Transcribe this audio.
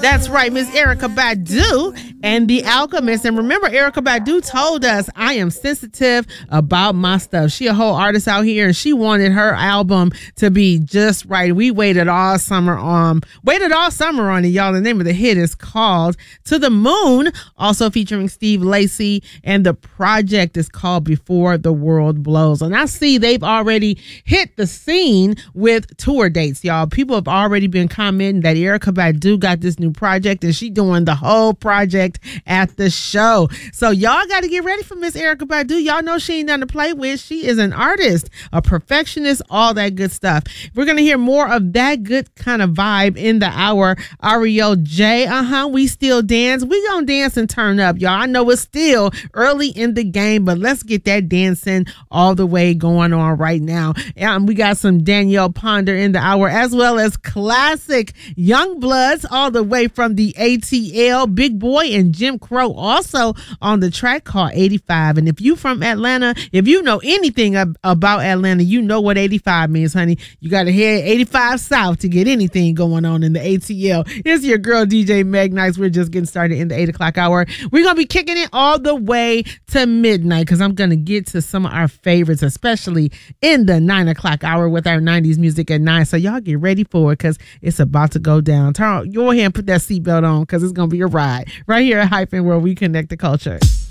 That's right, Miss Erykah Badu and The Alchemist. And remember, Erykah Badu told us, I am sensitive about my stuff. She a whole artist out here, and she wanted her album to be just right. We waited all summer on it, y'all. The name of the hit is called To the Moon, also featuring Steve Lacy, and the project is called Before the World Blows. And I see they've already hit the scene with tour dates, y'all. People have already been commenting that Erykah Badu got this new project and she doing the whole project at the show. So y'all got to get ready for Miss Erykah Badu. Y'all know she ain't nothing to play with. She is an artist, a perfectionist, all that good stuff. We're going to hear more of that good kind of vibe in the hour. Ariel J, we still dance. We gonna dance and turn up, y'all. I know it's still early in the game, but let's get that dancing all the way going on right now. We got some Danielle Ponder in the hour, as well as classic Young Bloods all the way from the ATL, Big Boy and Jim Crow also on the track called 85. And if you from Atlanta, if you know anything about Atlanta, you know what 85 means, honey. You got to head 85 South to get anything going on in the ATL. It's your girl DJ Meg Nice. We're just getting started in the 8 o'clock hour. We're going to be kicking it all the way to midnight because I'm going to get to some of our favorites, especially in the 9 o'clock hour with our 90s music at 9. So y'all get ready for it because it's about to go down. Go ahead and put that seatbelt on because it's going to be a ride right here at Hyphen, where we connect the culture.